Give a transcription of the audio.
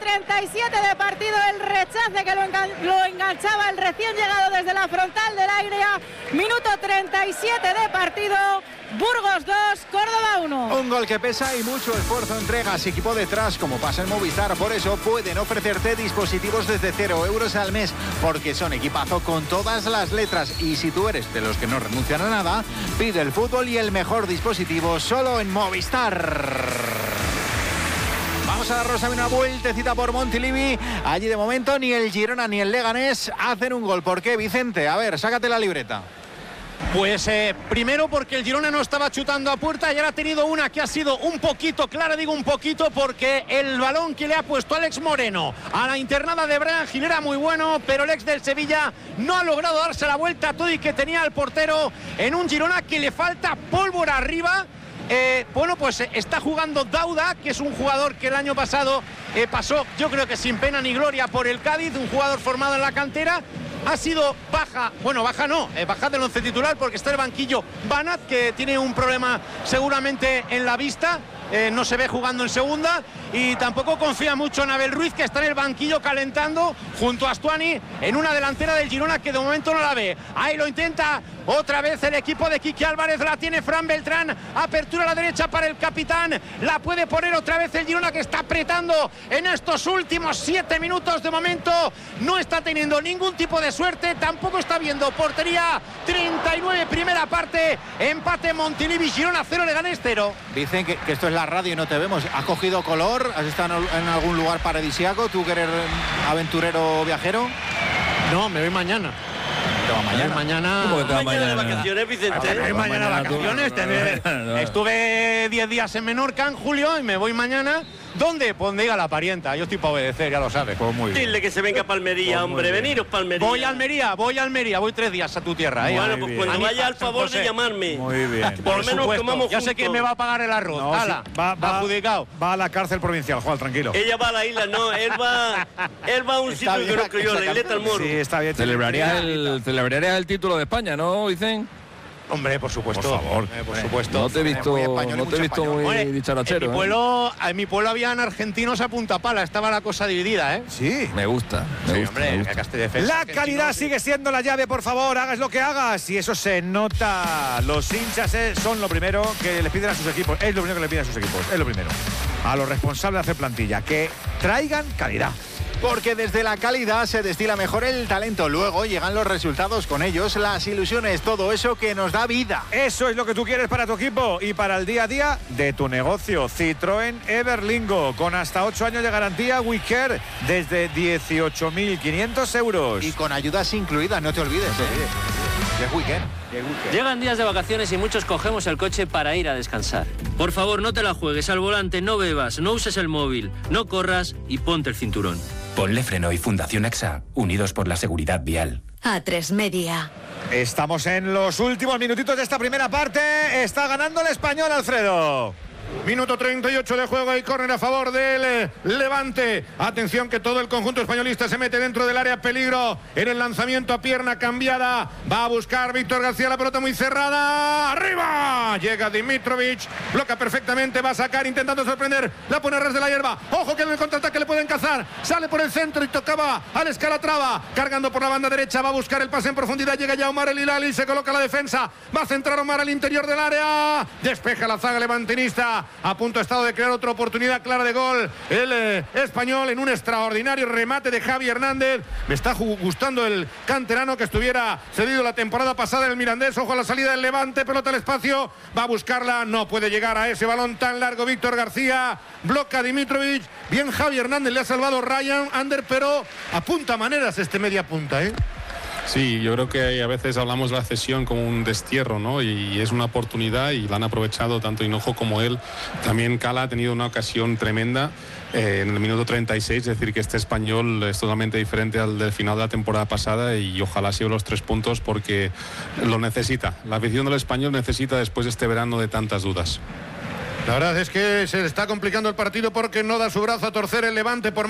37 de partido, el rechace que lo enganchaba el recién llegado desde la frontal del área. Minuto 37 de partido. Burgos 2, Córdoba 1. Un gol que pesa y mucho esfuerzo entregas. Equipo detrás, como pasa en Movistar. Por eso pueden ofrecerte dispositivos desde 0 euros al mes, porque son equipazo con todas las letras. Y si tú eres de los que no renuncian a nada, pide el fútbol y el mejor dispositivo solo en Movistar. Vamos a darnos una vueltecita por Montilivi. Allí de momento ni el Girona ni el Leganés hacen un gol. ¿Por qué, Vicente? A ver, sácate la libreta. Pues primero porque el Girona no estaba chutando a puerta y ahora ha tenido una que ha sido un poquito clara, digo un poquito porque el balón que le ha puesto Alex Moreno a la internada de Brian Gil era muy bueno, pero el ex del Sevilla no ha logrado darse la vuelta a todo y que tenía al portero en un Girona que le falta pólvora arriba. Bueno, pues está jugando Dauda, que es un jugador que el año pasado pasó, yo creo que sin pena ni gloria por el Cádiz, un jugador formado en la cantera. Ha sido baja, bueno, baja no, baja del once titular porque está en el banquillo Banat, que tiene un problema seguramente en la vista. No se ve jugando en segunda y tampoco confía mucho en Abel Ruiz, que está en el banquillo calentando junto a Astuani en una delantera del Girona que de momento no la ve. Ahí lo intenta otra vez el equipo de Quique Álvarez, la tiene Fran Beltrán, apertura a la derecha para el capitán, la puede poner otra vez el Girona, que está apretando en estos últimos 7 minutos. De momento no está teniendo ningún tipo de suerte, tampoco está viendo portería. 39 primera parte, empate Montilivi, Girona 0, Leganés 0. Dicen que esto es la radio y no te vemos. ¿Has cogido color? ¿Has estado en algún lugar paradisíaco? ¿Tú que eres aventurero viajero? No, me voy mañana. Mañana. ¿Cómo que te vas mañana de vacaciones, Vicente? Mañana vacaciones. No. Estuve 10 días en Menorca en julio y me voy mañana. ¿Dónde? Pues donde diga la parienta. Yo estoy para obedecer, ya lo sabes. Pues muy bien. Dile que se venga a Palmería, pues hombre. Veniros Palmería. Voy a Almería. Voy 3 días a tu tierra. Bueno, pues cuando vaya, al favor de llamarme. Muy bien. Por lo menos comamos ya sé quién me va a pagar el arroz. No, Hala, adjudicado. Va a la cárcel provincial, Juan, tranquilo. Ella va a la isla, no. Él va a un sitio que no creyó, la isleta al Moro. Sí, está bien. Celebrarías el título de España, ¿no, Vicen? Hombre, por supuesto. Por favor. Por supuesto. No te he visto muy dicharachero. En mi pueblo habían argentinos a punta pala. Estaba la cosa dividida, ¿eh? Sí. Me gusta. Hombre, La calidad sigue siendo la llave, por favor, hagas lo que hagas. Y eso se nota. Los hinchas son lo primero que les piden a sus equipos. Es lo primero que le piden a sus equipos. Es lo primero. A los responsables de hacer plantilla. Que traigan calidad. Porque desde la calidad se destila mejor el talento. Luego llegan los resultados, con ellos las ilusiones, todo eso que nos da vida. Eso es lo que tú quieres para tu equipo y para el día a día de tu negocio. Citroën Everlingo, con hasta 8 años de garantía WeCare, desde 18.500 euros. Y con ayudas incluidas, no te olvides. De WeCare. Llegan días de vacaciones y muchos cogemos el coche para ir a descansar. Por favor, no te la juegues al volante, no bebas, no uses el móvil, no corras y ponte el cinturón. Ponle Freno y Fundación AXA, unidos por la seguridad vial. A3 Media. Estamos en los últimos minutitos de esta primera parte. Está ganando el Español, Alfredo. Minuto 38 de juego y córner a favor del Levante. Atención que todo el conjunto españolista se mete dentro del área, peligro en el lanzamiento a pierna cambiada. Va a buscar Víctor García, la pelota muy cerrada. ¡Arriba! Llega Dimitrovic, bloca perfectamente, va a sacar intentando sorprender. La pone a ras de la hierba. Ojo que en el contraataque le pueden cazar. Sale por el centro y tocaba al Escalatrava. Cargando por la banda derecha, va a buscar el pase en profundidad. Llega ya Omar El Hilali, se coloca la defensa. Va a centrar Omar al interior del área. Despeja la zaga levantinista. A punto ha estado de crear otra oportunidad clara de gol el español en un extraordinario remate de Javi Hernández. Me está gustando el canterano, que estuviera cedido la temporada pasada en el Mirandés. Ojo a la salida del Levante, pelota al espacio, va a buscarla, no puede llegar a ese balón tan largo Víctor García, bloca Dimitrovic. Bien Javi Hernández, le ha salvado Ryan Ander, pero apunta maneras este media punta, ¿eh? Sí, yo creo que a veces hablamos de la cesión como un destierro, ¿no? Y es una oportunidad y la han aprovechado tanto Hinojo como él. También Cala ha tenido una ocasión tremenda en el minuto 36, es decir, que este español es totalmente diferente al del final de la temporada pasada y ojalá se lleve los 3 puntos porque lo necesita. La afición del español necesita después de este verano de tantas dudas. La verdad es que se le está complicando el partido porque no da su brazo a torcer el Levante por